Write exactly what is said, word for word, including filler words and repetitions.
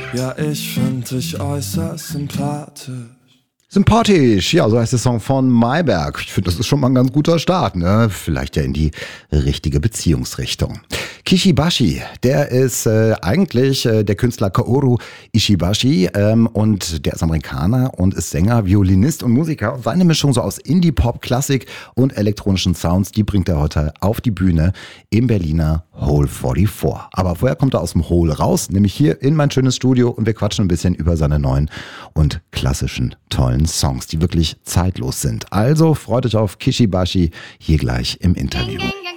Ja, ich find dich äußerst sympathisch. Sympathisch, ja, so heißt der Song von Mayberg. Ich finde, das ist schon mal ein ganz guter Start, ne? Vielleicht ja in die richtige Beziehungsrichtung. Kishibashi, der ist äh, eigentlich äh, der Künstler Kaoru Ishibashi ähm, und der ist Amerikaner und ist Sänger, Violinist und Musiker. Und seine Mischung so aus Indie-Pop, Klassik und elektronischen Sounds, die bringt er heute auf die Bühne im Berliner Hole vierundvierzig. Aber vorher kommt er aus dem Hole raus, nämlich hier in mein schönes Studio und wir quatschen ein bisschen über seine neuen und klassischen, tollen Songs, die wirklich zeitlos sind. Also freut euch auf Kishibashi hier gleich im Interview.